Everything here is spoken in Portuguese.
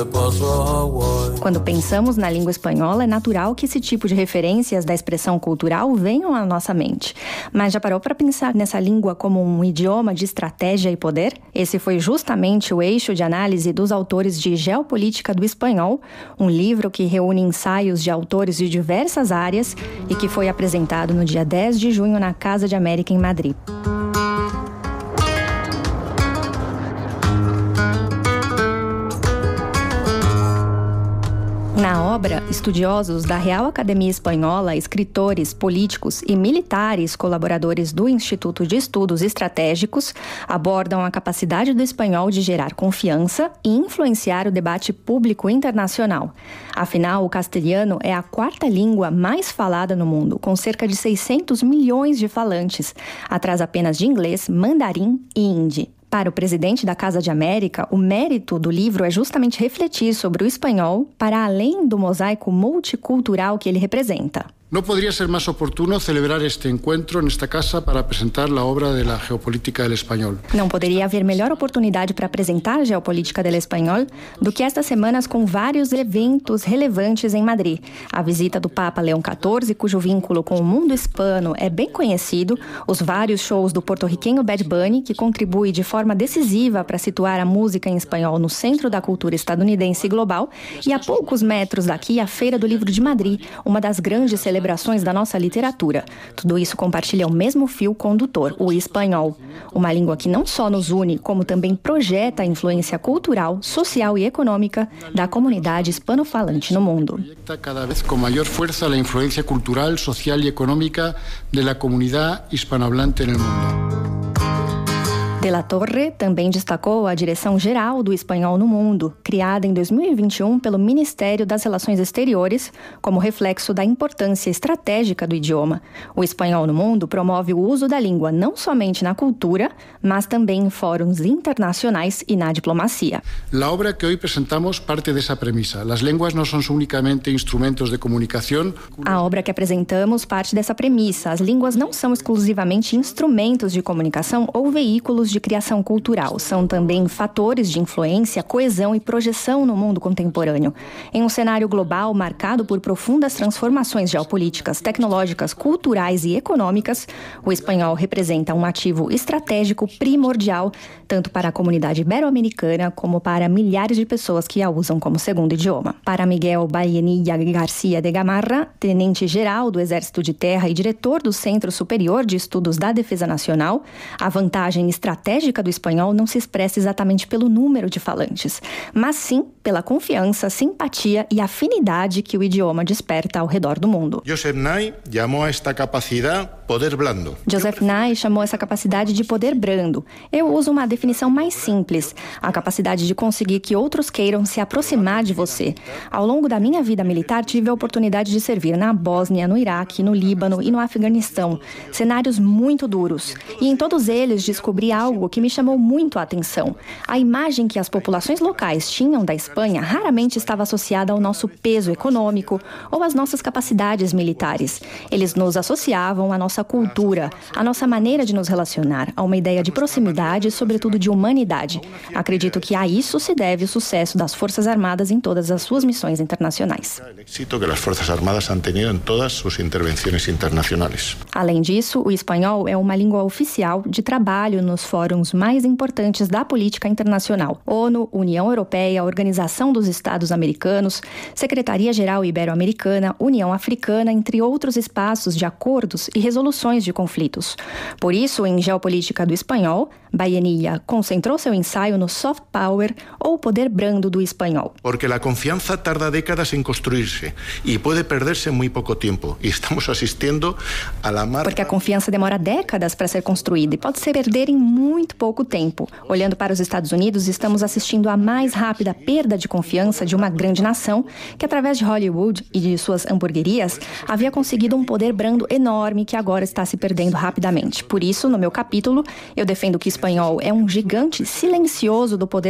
Quando pensamos na língua espanhola, é natural que esse tipo de referências da expressão cultural venham à nossa mente. Mas já parou para pensar nessa língua como um idioma de estratégia e poder? Esse foi justamente o eixo de análise dos autores de Geopolítica do Espanhol, um livro que reúne ensaios de autores de diversas áreas e que foi apresentado no dia 10 de junho na Casa de América, em Madrid. Na obra, estudiosos da Real Academia Espanhola, escritores, políticos e militares colaboradores do Instituto de Estudos Estratégicos abordam a capacidade do espanhol de gerar confiança e influenciar o debate público internacional. Afinal, o castelhano é a quarta língua mais falada no mundo, com cerca de 600 milhões de falantes, atrás apenas de inglês, mandarim e hindi. Para o presidente da Casa de América, o mérito do livro é justamente refletir sobre o espanhol para além do mosaico multicultural que ele representa. No podría ser más oportuno celebrar este encuentro en esta casa para presentar la obra de la Geopolítica del Español. Não poderia haver melhor oportunidade para apresentar a Geopolítica del Español do que estas semanas com vários eventos relevantes em Madrid. A visita do Papa Leão XIV, cujo vínculo com o mundo hispano é bem conhecido, os vários shows do porto-riquenho Bad Bunny, que contribui de forma decisiva para situar a música em espanhol no centro da cultura estadunidense e global, e a poucos metros daqui a Feira do Livro de Madrid, uma das grandes celebrações da nossa literatura. Tudo isso compartilha o mesmo fio condutor, o espanhol. Uma língua que não só nos une, como também projeta a influência cultural, social e econômica da comunidade hispanofalante no mundo. Cada vez com maior força a influência cultural, social e econômica da comunidade hispanohablante no mundo. De la Torre também destacou a Direção-Geral do Espanhol no Mundo, criada em 2021 pelo Ministério das Relações Exteriores, como reflexo da importância estratégica do idioma. O Espanhol no Mundo promove o uso da língua não somente na cultura, mas também em fóruns internacionais e na diplomacia. A obra que hoje apresentamos parte dessa premissa. As línguas não são unicamente instrumentos de comunicação. A obra que apresentamos parte dessa premissa. As línguas não são exclusivamente instrumentos de comunicação ou veículos de criação cultural, são também fatores de influência, coesão e projeção no mundo contemporâneo. Em um cenário global marcado por profundas transformações geopolíticas, tecnológicas, culturais e econômicas, o espanhol representa um ativo estratégico primordial, tanto para a comunidade ibero-americana como para milhares de pessoas que a usam como segundo idioma. Para Miguel Ballenilla García de Gamarra, tenente-geral do Exército de Terra e diretor do Centro Superior de Estudos da Defesa Nacional, a vantagem estratégica do espanhol não se expressa exatamente pelo número de falantes, mas sim pela confiança, simpatia e afinidade que o idioma desperta ao redor do mundo. Joseph Nye chamou esta capacidade poder blando. Joseph Nye chamou essa capacidade de poder brando. Eu uso uma definição mais simples, a capacidade de conseguir que outros queiram se aproximar de você. Ao longo da minha vida militar, tive a oportunidade de servir na Bósnia, no Iraque, no Líbano e no Afeganistão. Cenários muito duros. E em todos eles descobri algo que me chamou muito a atenção. A imagem que as populações locais tinham da Espanha raramente estava associada ao nosso peso econômico ou às nossas capacidades militares. Eles nos associavam à nossa cultura, à nossa maneira de nos relacionar, a uma ideia de proximidade e, sobretudo, de humanidade. Acredito que a isso se deve o sucesso das Forças Armadas em todas as suas missões internacionais. O êxito que as Forças Armadas han tenido em todas suas intervenções internacionais. Além disso, o espanhol é uma língua oficial de trabalho nos fóruns mais importantes da política internacional: ONU, União Europeia, Organização dos Estados Americanos, Secretaria-Geral Ibero-Americana, União Africana, entre outros espaços de acordos e resoluções de conflitos. Por isso, em Geopolítica do Espanhol, Ballenilla concentrou seu ensaio no soft power ou poder brando do espanhol. Porque a confiança tarda décadas em construir-se e pode perder-se em muito pouco tempo. E estamos assistindo a la marca... Porque a confiança demora décadas para ser construída e pode se perder em muito pouco tempo. Olhando para os Estados Unidos, estamos assistindo à mais rápida perda de confiança de uma grande nação que, através de Hollywood e de suas hamburguerias, havia conseguido um poder brando enorme que agora está se perdendo rapidamente. Por isso, no meu capítulo, eu defendo que o espanhol é um gigante silencioso do poder